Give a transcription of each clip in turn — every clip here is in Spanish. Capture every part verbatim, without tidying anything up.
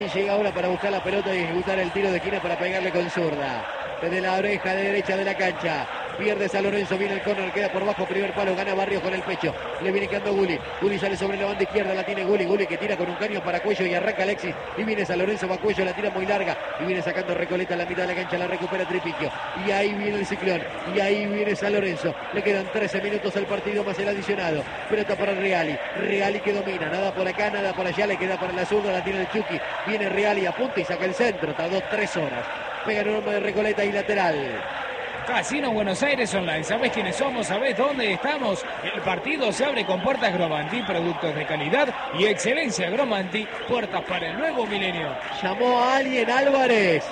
Llega ahora para buscar la pelota y ejecutar el tiro de esquina para pegarle con zurda. Desde la oreja de derecha de la cancha. Pierde San Lorenzo, viene el córner, queda por bajo, primer palo, gana Barrios con el pecho. Le viene quedando Gulli. Gulli sale sobre la banda izquierda, la tiene Gulli. Gulli que tira con un caño para Cuello y arranca Alexis. Y viene San Lorenzo, va Cuello, la tira muy larga. Y viene sacando Recoleta en la mitad de la cancha, la recupera Tripiquio. Y ahí viene el Ciclón. Y ahí viene San Lorenzo. Le quedan trece minutos al partido más el adicionado. Pelota para Reali. Reali que domina. Nada por acá, nada por allá. Le queda para la zurda, la tiene el Chucky. Viene Reali, apunta y saca el centro. Tardó tres horas. Pega el hombre de Recoleta y lateral. Casino Buenos Aires Online. ¿Sabés quiénes somos? ¿Sabés dónde estamos? El partido se abre con puertas Gromanti, productos de calidad y excelencia Gromanti, puertas para el nuevo milenio. Llamó a alguien Álvarez.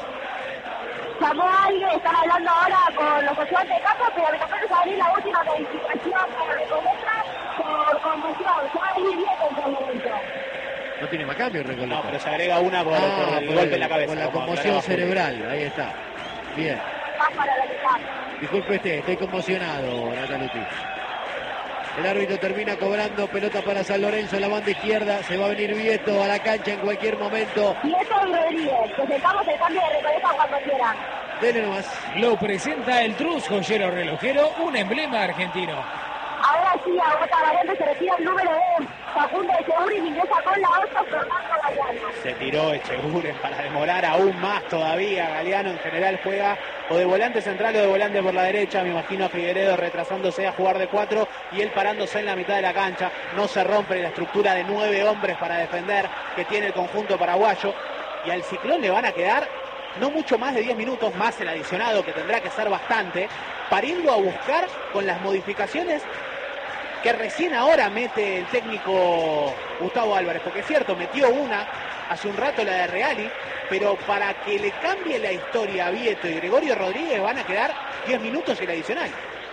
Llamó a alguien, están hablando ahora con los ayudantes de campo, pero me tocó salir la última modificación por Recoleta por conmoción. Se va a venir bien con el momento. No tiene más cambio Recoleta. No, pero se agrega una por, ah, por el por golpe el, en la cabeza. Por la conmoción cerebral, ahí está. Bien. Para la mitad. Disculpe usted, estoy conmocionado, Nataluti. El árbitro termina cobrando pelota para San Lorenzo en la banda izquierda. Se va a venir Vieto a la cancha en cualquier momento. Vieto y Rodríguez. Presentamos el cambio de Recoleta cuando quieran. Dele nomás. Lo presenta el Trus Joyero Relojero, un emblema argentino. Ahora sí, agota Variante, se retira el número de Facundo Echeguren y ingresa con la ocho Fernando Galeano. Se tiró Echeguren para demorar aún más todavía. Galeano en general juega o de volante central o de volante por la derecha. Me imagino a Figueredo retrasándose a jugar de cuatro y él parándose en la mitad de la cancha. No se rompe la estructura de nueve hombres para defender que tiene el conjunto paraguayo. Y al Ciclón le van a quedar no mucho más de diez minutos, más el adicionado, que tendrá que ser bastante, para irlo a buscar con las modificaciones que recién ahora mete el técnico Gustavo Álvarez, porque es cierto, metió una hace un rato, la de Reali, pero para que le cambie la historia a Vieto y Gregorio Rodríguez van a quedar diez minutos y el adicional.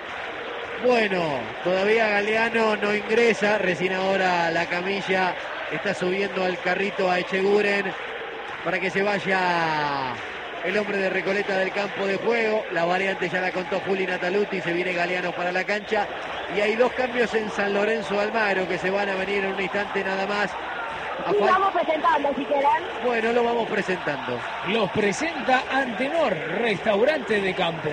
Bueno, todavía Galeano no ingresa, recién ahora la camilla está subiendo al carrito a Echeguren para que se vaya el hombre de Recoleta del campo de juego. La variante ya la contó Juli Nataluti, se viene Galeano para la cancha. Y hay dos cambios en San Lorenzo Almagro que se van a venir en un instante nada más. Sí, vamos presentando si quieren. Bueno, lo vamos presentando. Los presenta Antenor, restaurante de campo.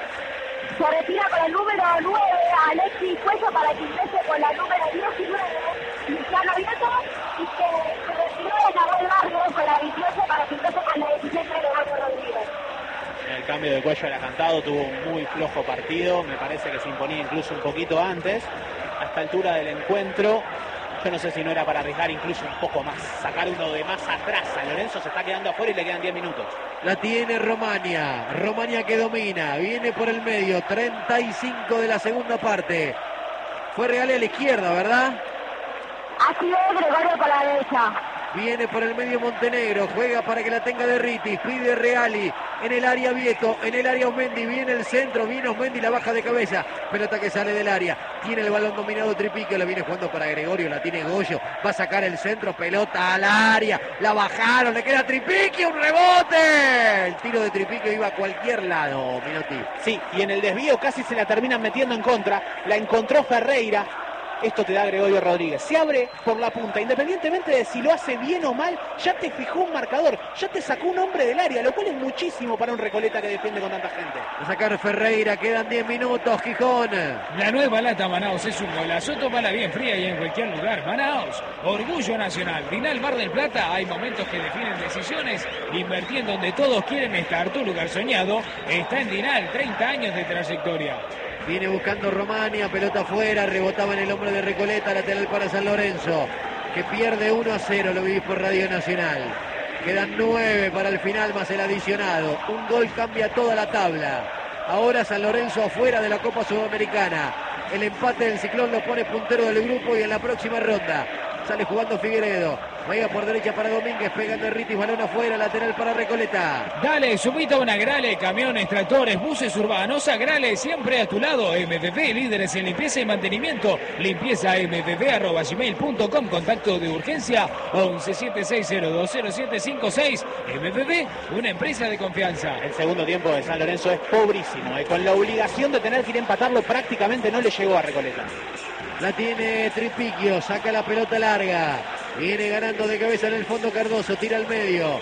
Se retira con el número nueve Alexis Cuello para que ingrese con la número diecinueve Luciano Vieto, y que se retiró de Nahuel Barrios con la veintiocho para que ingrese con la diecisiete Gregorio Rodríguez. El cambio de Cuello era cantado, tuvo un muy flojo partido, me parece que se imponía incluso un poquito antes. A esta altura del encuentro, yo no sé si no era para arriesgar incluso un poco más, sacar uno de más atrás. San Lorenzo se está quedando afuera y le quedan diez minutos. La tiene Romania, Romania que domina, viene por el medio, treinta y cinco de la segunda parte. Fue Real a la izquierda, ¿verdad? Así es, Gregorio por la derecha. Viene por el medio Montenegro, juega para que la tenga de Ritis, pide Reali, en el área Vieto, en el área Osmendi, viene el centro, viene Osmendi, la baja de cabeza, pelota que sale del área, tiene el balón dominado Tripiquio, la viene jugando para Gregorio, la tiene Goyo, va a sacar el centro, pelota al área, la bajaron, le queda Tripiquio, un rebote, el tiro de Tripiquio iba a cualquier lado, Minotti. Sí, y en el desvío casi se la terminan metiendo en contra, la encontró Ferreira. Esto te da Gregorio Rodríguez. Se abre por la punta. Independientemente de si lo hace bien o mal, ya te fijó un marcador. Ya te sacó un hombre del área, lo cual es muchísimo para un Recoleta que defiende con tanta gente. Va a sacar Ferreira, quedan diez minutos, Gijón. La nueva lata Manaos es un golazo, tómala bien fría y en cualquier lugar. Manaos, orgullo nacional. Vinal Mar del Plata, hay momentos que definen decisiones. Invertí en donde todos quieren estar. Tu lugar soñado está en Vinal, treinta años de trayectoria. Viene buscando Romania, pelota afuera, rebotaba en el hombre de Recoleta, lateral para San Lorenzo, que pierde uno a cero, lo vivís por Radio Nacional. Quedan nueve para el final más el adicionado. Un gol cambia toda la tabla. Ahora San Lorenzo afuera de la Copa Sudamericana. El empate del Ciclón lo pone puntero del grupo y en la próxima ronda sale jugando Figueredo. Juega por derecha para Domínguez, pega de Ritis, balón afuera, lateral para Recoleta. Dale, subite a una Grale, camiones, tractores, buses urbanos, a Grale siempre a tu lado. M V P, líderes en limpieza y mantenimiento. Limpieza m v p arroba gmail punto com, contacto de urgencia once siete seis cero dos cero siete cinco seis. M V P, una empresa de confianza. El segundo tiempo de San Lorenzo es pobrísimo, eh, con la obligación de tener que ir a empatarlo, prácticamente no le llegó a Recoleta. La tiene Tripiquio, saca la pelota larga. Viene ganando de cabeza en el fondo Cardoso, tira al medio.